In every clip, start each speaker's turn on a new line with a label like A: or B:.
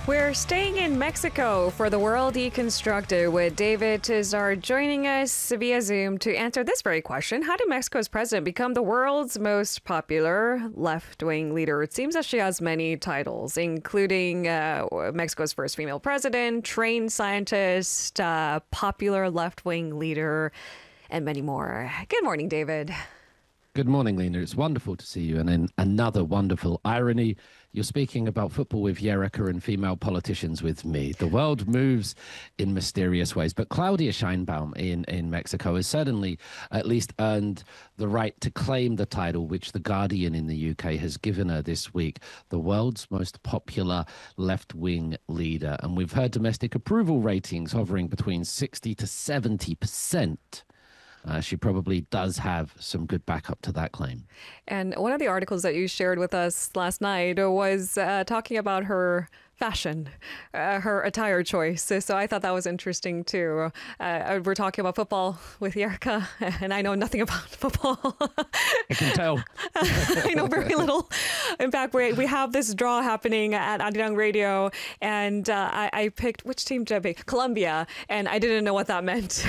A: We're staying in Mexico for the World Deconstructed with David Tizard joining us via Zoom to answer this very question. How did Mexico's president become the world's most popular left-wing leader? It seems that she has many titles, including Mexico's first female president, trained scientist, popular left-wing leader, and many more. Good morning, David.
B: Good morning, Lena. It's wonderful to see you. And in another wonderful irony, you're speaking about football with Yerika and female politicians with me. The world moves in mysterious ways. But Claudia Sheinbaum in Mexico has certainly at least earned the right to claim the title, which The Guardian in the UK has given her this week, the world's most popular left-wing leader. And we've heard domestic approval ratings hovering between 60 to 70%. She probably does have some good backup to that claim. And
A: one of the articles that you shared with us last night was talking about her fashion, her attire choice. So I thought that was interesting too. We're talking about football with Yerika, and I know nothing about football.
B: I can tell.
A: I know very little. In fact, we have this draw happening at Arirang Radio, and I picked, which team did I pick? Colombia, and I didn't know what that meant.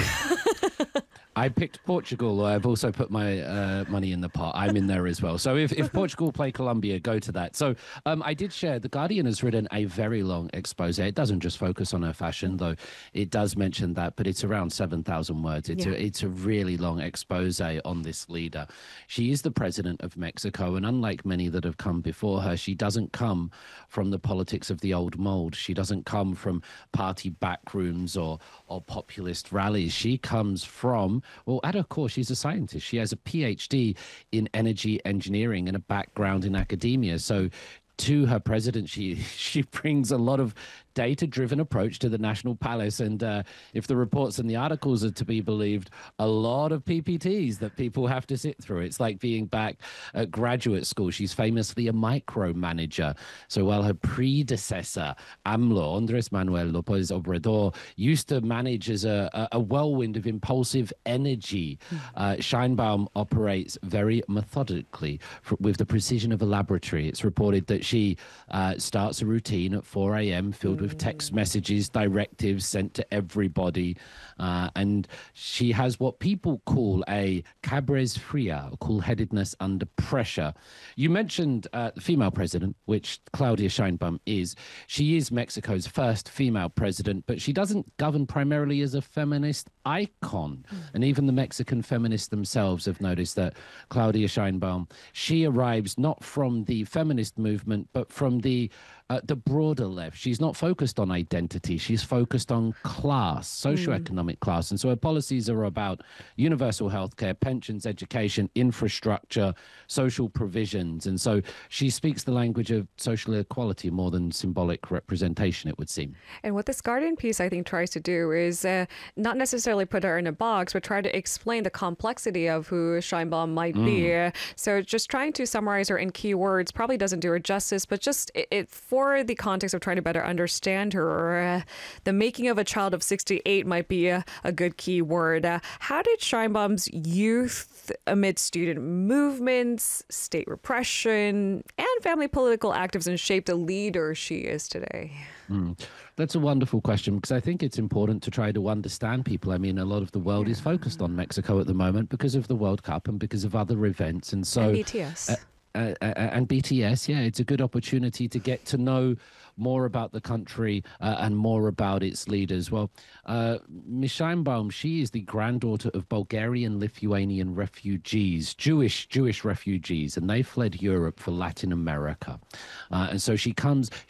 B: I picked Portugal. I've also put my money in the pot. I'm in there as well. So if Portugal play Colombia, go to that. So I did share, The Guardian has written a very long expose. It doesn't just focus on her fashion, though it does mention that, but it's around 7,000 words. It's a really long expose on this leader. She is the president of Mexico, and unlike many that have come before her, she doesn't come from the politics of the old mold. She doesn't come from party backrooms or populist rallies. She comes from, well, at her core, she's a scientist. She has a PhD in energy engineering and a background in academia. So to her presidency, she brings a lot of data-driven approach to the National Palace. And if the reports and the articles are to be believed, a lot of PPTs that people have to sit through. It's like being back at graduate school. She's famously a micromanager. So while her predecessor, AMLO, Andres Manuel López Obrador, used to manage as a whirlwind of impulsive energy, Sheinbaum operates very methodically with the precision of a laboratory. It's reported that she starts a routine at 4 a.m. filled with text messages, directives sent to everybody. And she has what people call a cabres fria, cool-headedness under pressure. You mentioned the female president, which Claudia Sheinbaum is. She is Mexico's first female president, but she doesn't govern primarily as a feminist icon. And even the Mexican feminists themselves have noticed that Claudia Sheinbaum, she arrives not from the feminist movement, but from the broader left. She's not focused on identity. She's focused on class, socioeconomic class. And so her policies are about universal healthcare, pensions, education, infrastructure, social provisions. And so she speaks the language of social equality more than symbolic representation, it would seem.
A: And what this Guardian piece, I think, tries to do is not necessarily put her in a box, but try to explain the complexity of who Sheinbaum might be. So just trying to summarize her in key words probably doesn't do her justice, but just for the context of trying to better understand her, the making of a child of 68 might be a good key word. How did Sheinbaum's youth amid student movements, state repression, and family political activism shape the leader she is today?
B: That's a wonderful question, because I think it's important to try to understand people. I mean, a lot of the world is focused on Mexico at the moment because of the World Cup and because of other events. And so,
A: and BTS.
B: And BTS, yeah, it's a good opportunity to get to know more about the country and more about its leaders. Well, Ms. Sheinbaum, she is the granddaughter of Bulgarian-Lithuanian refugees, Jewish refugees, and they fled Europe for Latin America. And so she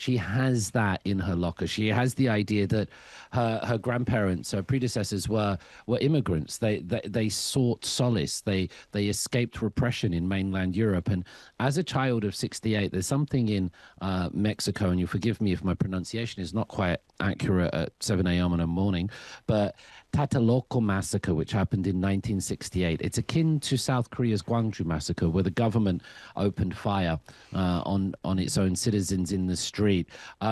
B: has that in her locker. She has the idea that her grandparents, her predecessors were immigrants. They sought solace. They escaped repression in mainland Europe. And as a child of 68, there's something in Mexico, and you forgive me if my pronunciation is not quite accurate at 7 a.m. in the morning, but Tlatelolco massacre, which happened in 1968. It's akin to South Korea's Gwangju massacre, where the government opened fire on its own citizens in the street.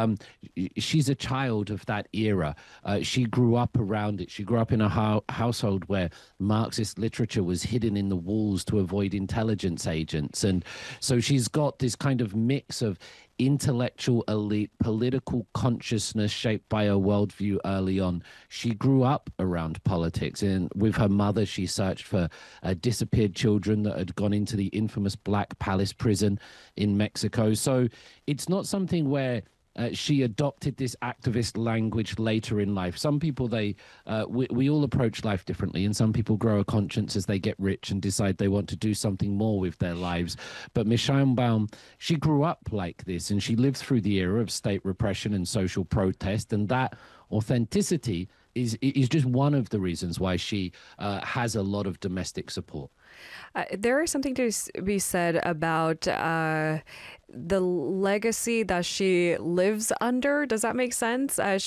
B: She's a child of that era. She grew up around it. She grew up in a household where Marxist literature was hidden in the walls to avoid intelligence agents. And so she's got this kind of mix of intellectual elite, political consciousness shaped by her worldview early on. She grew up around politics, and with her mother, she searched for disappeared children that had gone into the infamous Black Palace prison in Mexico. So it's not something where she adopted this activist language later in life. Some people, we all approach life differently, and some people grow a conscience as they get rich and decide they want to do something more with their lives. But Miss Scheinbaum, she grew up like this, and she lived through the era of state repression and social protest, and that authenticity is just one of the reasons why she has a lot of domestic support.
A: There is something to be said about the legacy that she lives under. Does that make sense?